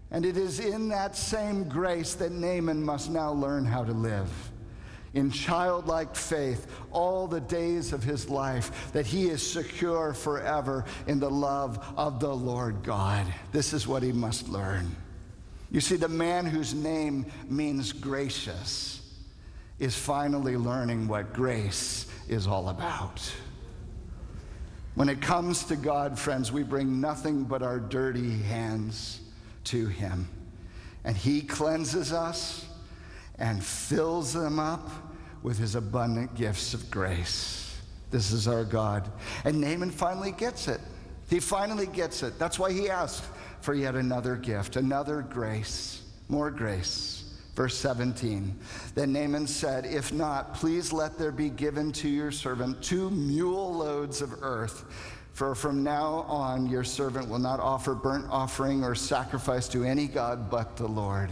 And it is in that same grace that Naaman must now learn how to live. In childlike faith, all the days of his life, that he is secure forever in the love of the Lord God. This is what he must learn. You see, the man whose name means gracious is finally learning what grace is all about. When it comes to God, friends, we bring nothing but our dirty hands to him. And he cleanses us and fills them up with his abundant gifts of grace. This is our God. And Naaman finally gets it. He finally gets it. That's why he asked for yet another gift, another grace, more grace. Verse 17, then Naaman said, if not, please let there be given to your servant 2 mule loads of earth. For from now on your servant will not offer burnt offering or sacrifice to any god but the Lord.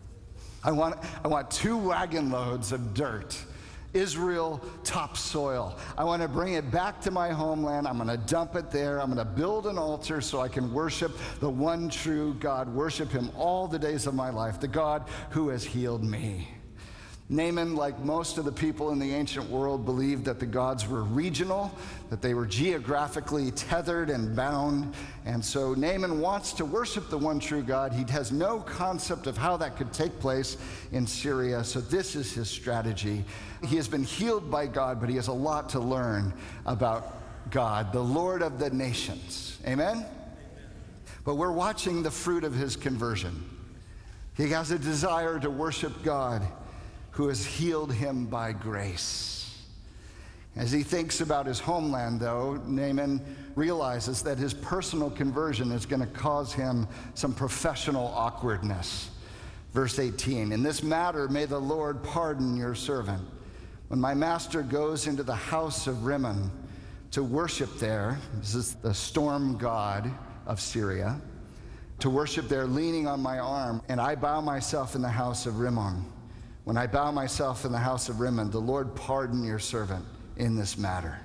I want 2 wagon loads of dirt, Israel topsoil. I want to bring it back to my homeland. I'm going to dump it there. I'm going to build an altar so I can worship the one true God, worship him all the days of my life, the God who has healed me. Naaman, like most of the people in the ancient world, believed that the gods were regional, that they were geographically tethered and bound. And so Naaman wants to worship the one true God. He has no concept of how that could take place in Syria. So this is his strategy. He has been healed by God, but he has a lot to learn about God, the Lord of the nations. Amen? But we're watching the fruit of his conversion. He has a desire to worship God, who has healed him by grace. As he thinks about his homeland, though, Naaman realizes that his personal conversion is going to cause him some professional awkwardness. Verse 18, in this matter, may the Lord pardon your servant. When my master goes into the house of Rimmon to worship there, this is the storm god of Syria, to worship there leaning on my arm, and I bow myself in the house of Rimmon. When I bow myself in the house of Rimmon, the Lord pardon your servant in this matter.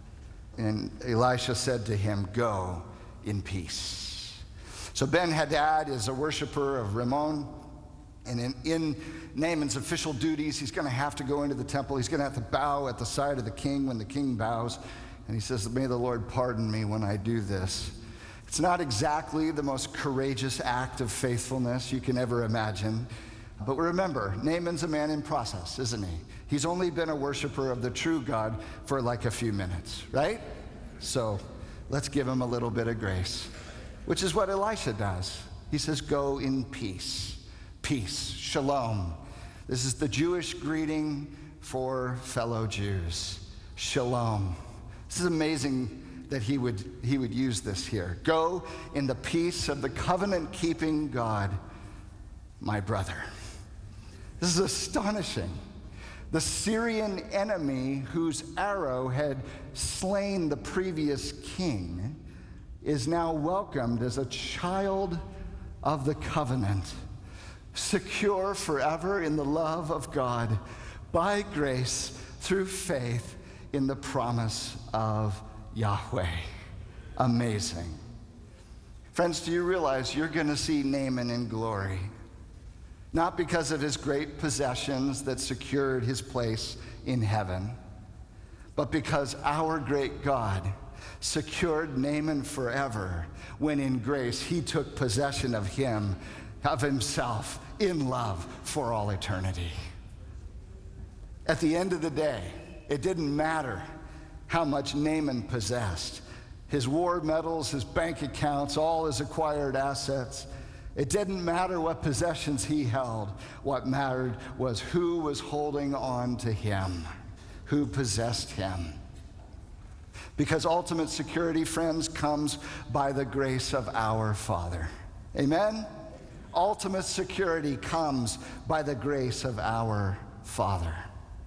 And Elisha said to him, go in peace. So Ben-Hadad is a worshiper of Rimmon. And in Naaman's official duties, he's going to have to go into the temple. He's going to have to bow at the side of the king when the king bows. And he says, may the Lord pardon me when I do this. It's not exactly the most courageous act of faithfulness you can ever imagine. But remember, Naaman's a man in process, isn't he? He's only been a worshiper of the true God for like a few minutes, right? So let's give him a little bit of grace, which is what Elisha does. He says, go in peace. Peace, shalom. This is the Jewish greeting for fellow Jews. Shalom. This is amazing that he would use this here. Go in the peace of the covenant-keeping God, my brother. This is astonishing. The Syrian enemy whose arrow had slain the previous king is now welcomed as a child of the covenant, secure forever in the love of God, by grace, through faith in the promise of Yahweh. Amazing. Friends, do you realize you're going to see Naaman in glory? Not because of his great possessions that secured his place in heaven, but because our great God secured Naaman forever when in grace he took possession of him, of himself, in love for all eternity. At the end of the day, it didn't matter how much Naaman possessed. His war medals, his bank accounts, all his acquired assets. It didn't matter what possessions he held. What mattered was who was holding on to him, who possessed him. Because ultimate security, friends, comes by the grace of our Father. Amen? Ultimate security comes by the grace of our Father.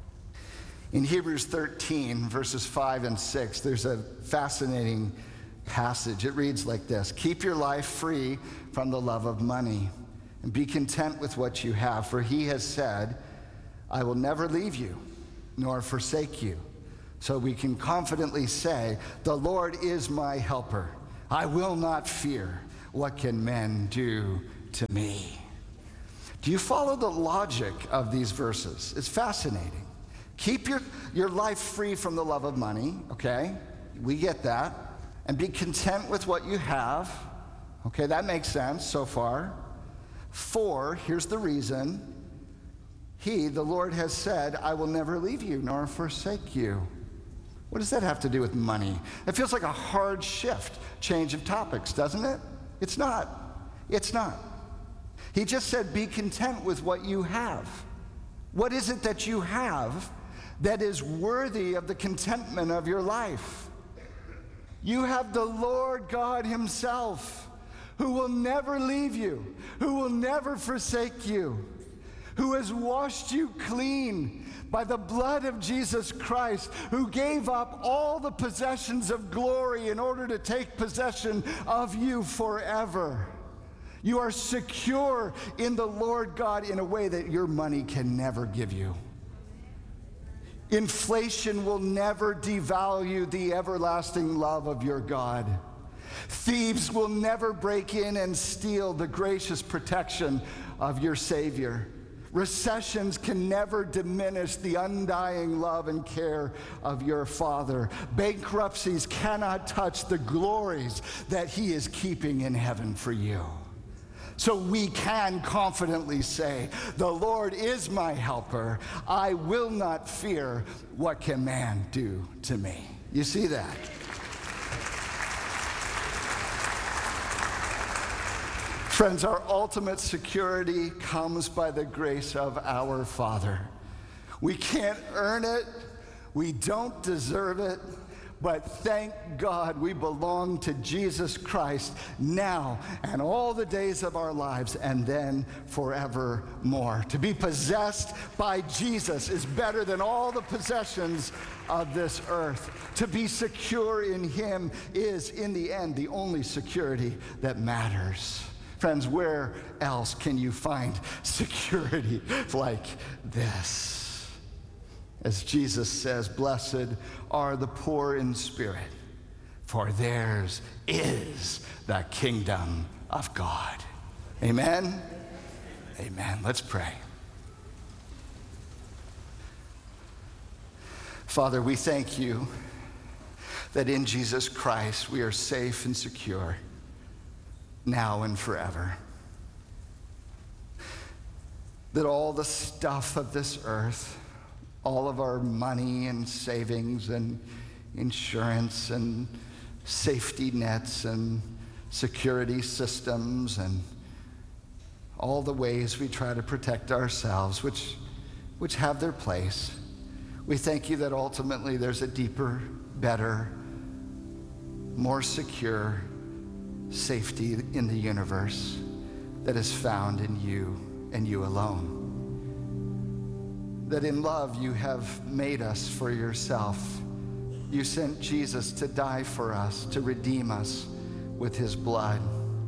In Hebrews 13, verses 5 and 6, there's a fascinating passage. It reads like this: keep your life free from the love of money, and be content with what you have, for he has said, I will never leave you nor forsake you. So we can confidently say, the Lord is my helper. I will not fear. What can men do to me? Do you follow the logic of these verses? It's fascinating. Keep your life free from the love of money, okay? We get that. And be content with what you have. Okay, that makes sense so far. 4, here's the reason. He, the Lord, has said, I will never leave you nor forsake you. What does that have to do with money? It feels like a hard shift, change of topics, doesn't it? It's not. It's not. He just said, be content with what you have. What is it that you have that is worthy of the contentment of your life? You have the Lord God himself, who will never leave you, who will never forsake you, who has washed you clean by the blood of Jesus Christ, who gave up all the possessions of glory in order to take possession of you forever. You are secure in the Lord God in a way that your money can never give you. Inflation will never devalue the everlasting love of your God. Thieves will never break in and steal the gracious protection of your Savior. Recessions can never diminish the undying love and care of your Father. Bankruptcies cannot touch the glories that He is keeping in heaven for you. So we can confidently say, the Lord is my helper. I will not fear. What can man do to me? You see that? Friends, our ultimate security comes by the grace of our Father. We can't earn it. We don't deserve it. But thank God we belong to Jesus Christ now and all the days of our lives and then forevermore. To be possessed by Jesus is better than all the possessions of this earth. To be secure in Him is, in the end, the only security that matters. Friends, where else can you find security like this? As Jesus says, blessed are the poor in spirit, for theirs is the kingdom of God. Amen? Amen. Let's pray. Father, we thank you that in Jesus Christ we are safe and secure now and forever. That all the stuff of this earth, all of our money and savings and insurance and safety nets and security systems and all the ways we try to protect ourselves, which have their place. We thank you that ultimately there's a deeper, better, more secure safety in the universe that is found in you and you alone. That in love you have made us for yourself. You sent Jesus to die for us, to redeem us with his blood.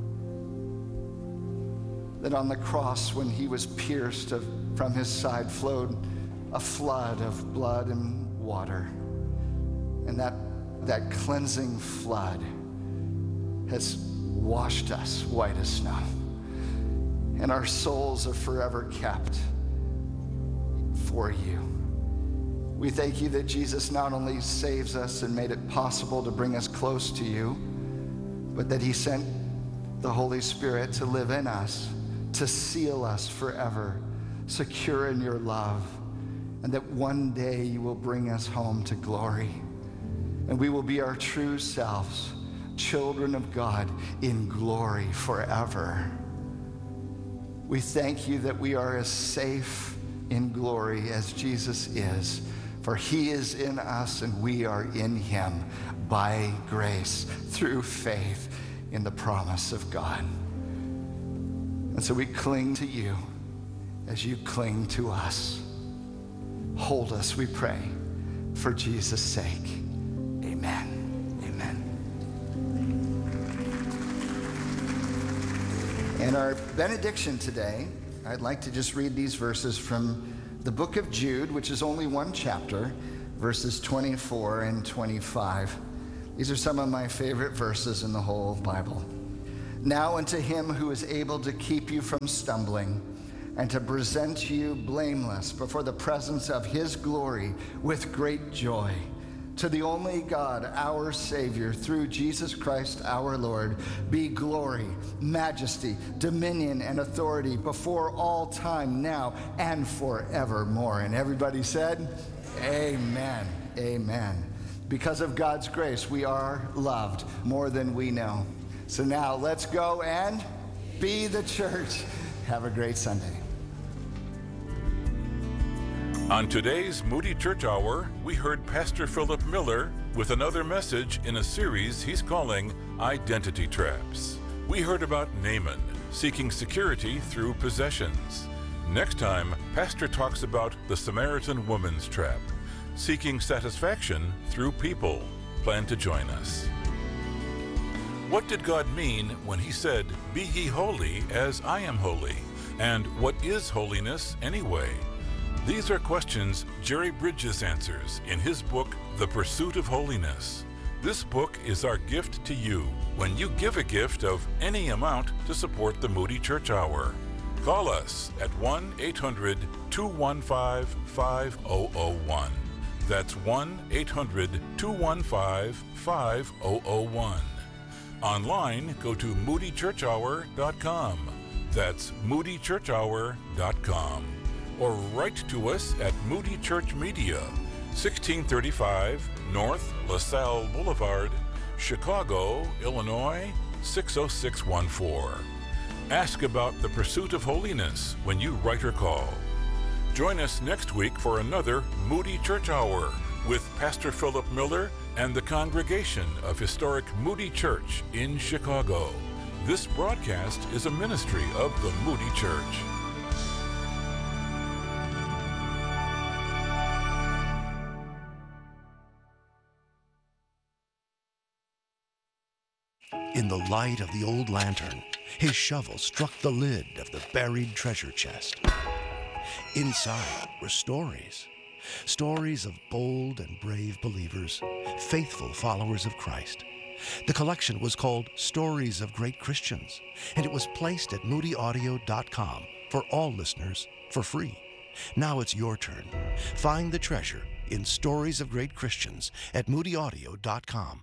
That on the cross, when he was pierced, from his side flowed a flood of blood and water. And that cleansing flood has washed us white as snow. And our souls are forever kept for you. We thank you that Jesus not only saves us and made it possible to bring us close to you, but that he sent the Holy Spirit to live in us, to seal us forever, secure in your love, and that one day you will bring us home to glory, and we will be our true selves, children of God in glory forever. We thank you that we are as safe in glory as Jesus is, for he is in us and we are in him by grace through faith in the promise of God. And so we cling to you as you cling to us. Hold us, we pray, for Jesus' sake. Amen. Amen. And our benediction today, I'd like to just read these verses from the book of Jude, which is only one chapter, verses 24 and 25. These are some of my favorite verses in the whole Bible. Now unto him who is able to keep you from stumbling and to present you blameless before the presence of his glory with great joy. To the only God, our Savior, through Jesus Christ our Lord, be glory, majesty, dominion, and authority before all time, now and forevermore. And everybody said, amen, amen. Because of God's grace, we are loved more than we know. So now let's go and be the church. Have a great Sunday. On today's Moody Church Hour, we heard Pastor Philip Miller with another message in a series he's calling Identity Traps. We heard about Naaman seeking security through possessions. Next time, Pastor talks about the Samaritan woman's trap, seeking satisfaction through people. Plan to join us. What did God mean when he said, "Be ye holy as I am holy"? And what is holiness anyway? These are questions Jerry Bridges answers in his book, The Pursuit of Holiness. This book is our gift to you when you give a gift of any amount to support the Moody Church Hour. Call us at 1-800-215-5001. That's 1-800-215-5001. Online, go to moodychurchhour.com. That's moodychurchhour.com. Or write to us at Moody Church Media, 1635 North LaSalle Boulevard, Chicago, Illinois, 60614. Ask about the pursuit of holiness when you write or call. Join us next week for another Moody Church Hour with Pastor Philip Miller and the congregation of historic Moody Church in Chicago. This broadcast is a ministry of the Moody Church. In the light of the old lantern, his shovel struck the lid of the buried treasure chest. Inside were stories of bold and brave believers, faithful followers of Christ. The collection was called Stories of Great Christians, and it was placed at moodyaudio.com for all listeners for free. Now it's your turn. Find the treasure in Stories of Great Christians at moodyaudio.com.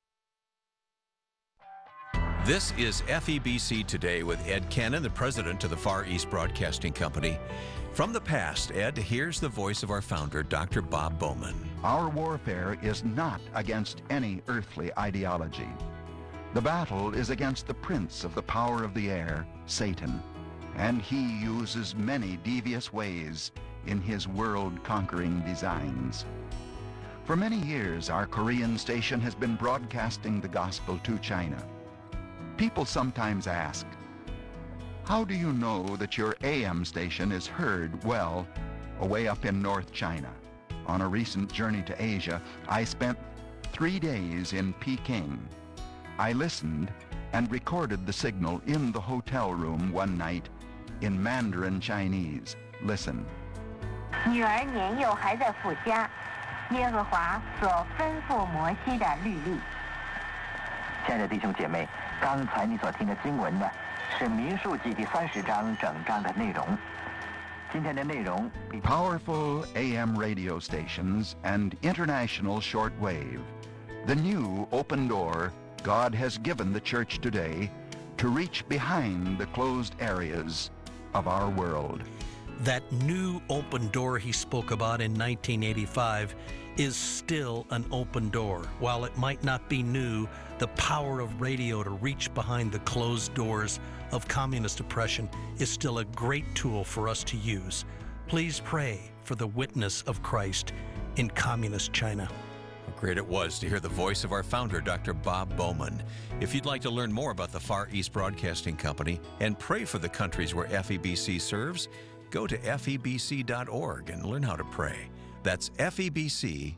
This is FEBC Today with Ed Cannon, the president of the Far East Broadcasting Company. From the past, Ed, here's the voice of our founder, Dr. Bob Bowman. Our warfare is not against any earthly ideology. The battle is against the prince of the power of the air, Satan, and he uses many devious ways in his world-conquering designs. For many years, our Korean station has been broadcasting the gospel to China. People sometimes ask, how do you know that your AM station is heard well away up in North China? On a recent journey to Asia, I spent 3 days in Peking. I listened and recorded the signal in the hotel room one night in Mandarin Chinese. Listen. 女儿年幼还在父家，耶和华所吩咐摩西的律例。亲爱的弟兄姐妹，刚才你所听的经文呢，是民数记第30章整章的内容。今天的内容 Powerful AM radio stations and international shortwave. The new open door God has given the church today to reach behind the closed areas of our world. That new open door he spoke about in 1985 is still an open door. While it might not be new, the power of radio to reach behind the closed doors of communist oppression is still a great tool for us to use. Please pray for the witness of Christ in communist China. How great it was to hear the voice of our founder, Dr. Bob Bowman. If you'd like to learn more about the Far East Broadcasting Company and pray for the countries where FEBC serves, go to febc.org and learn how to pray. That's febc.org.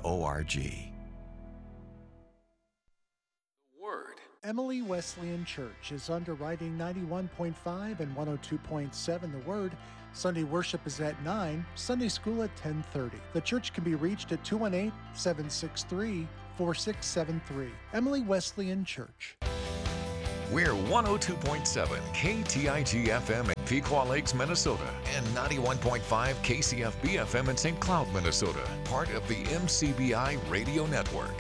Emily Wesleyan Church is underwriting 91.5 and 102.7 The Word. Sunday worship is at 9, Sunday school at 10:30. The church can be reached at 218-763-4673. Emily Wesleyan Church. We're 102.7 KTIG FM in Pequot Lakes, Minnesota, and 91.5 KCFB FM in St. Cloud, Minnesota, part of the MCBI Radio Network.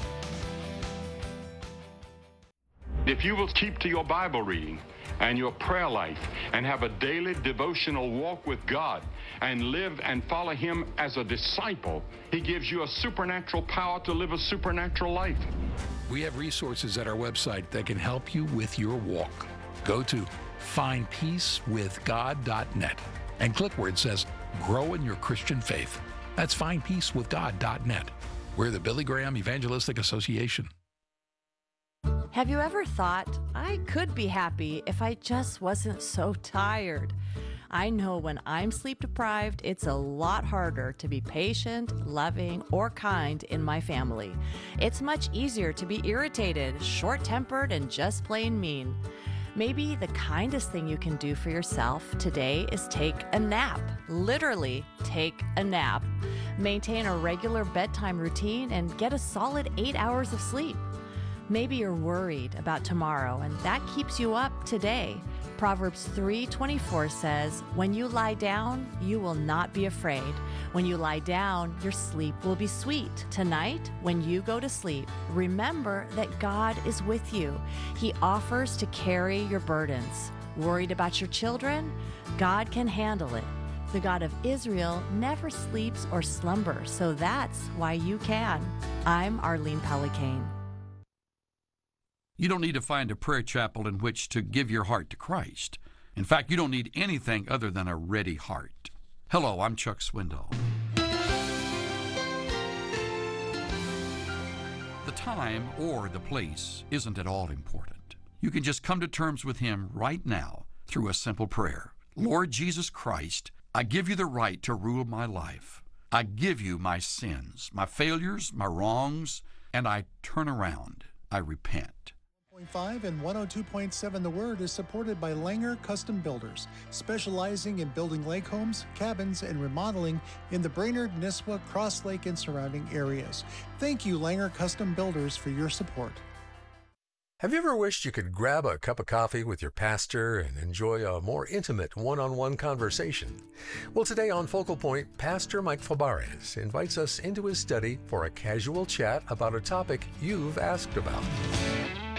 If you will keep to your Bible reading and your prayer life and have a daily devotional walk with God and live and follow Him as a disciple, He gives you a supernatural power to live a supernatural life. We have resources at our website that can help you with your walk. Go to findpeacewithgod.net and click where it says Grow in Your Christian Faith. That's findpeacewithgod.net. We're the Billy Graham Evangelistic Association. Have you ever thought, I could be happy if I just wasn't so tired? I know when I'm sleep deprived, it's a lot harder to be patient, loving, or kind in my family. It's much easier to be irritated, short-tempered, and just plain mean. Maybe the kindest thing you can do for yourself today is take a nap. Literally, take a nap. Maintain a regular bedtime routine and get a solid 8 hours of sleep. Maybe you're worried about tomorrow, and that keeps you up today. Proverbs 3:24 says, when you lie down, you will not be afraid. When you lie down, your sleep will be sweet. Tonight, when you go to sleep, remember that God is with you. He offers to carry your burdens. Worried about your children? God can handle it. The God of Israel never sleeps or slumbers, so that's why you can. I'm Arlene Pellicane. You don't need to find a prayer chapel in which to give your heart to Christ. In fact, you don't need anything other than a ready heart. Hello, I'm Chuck Swindoll. The time or the place isn't at all important. You can just come to terms with Him right now through a simple prayer. Lord Jesus Christ, I give you the right to rule my life. I give you my sins, my failures, my wrongs, and I turn around. I repent. 102.5 and 102.7 The Word is supported by Langer Custom Builders, specializing in building lake homes, cabins, and remodeling in the Brainerd, Nisswa, Cross Lake, and surrounding areas. Thank you, Langer Custom Builders, for your support. Have you ever wished you could grab a cup of coffee with your pastor and enjoy a more intimate one-on-one conversation? Well, today on Focal Point, Pastor Mike Fabarez invites us into his study for a casual chat about a topic you've asked about.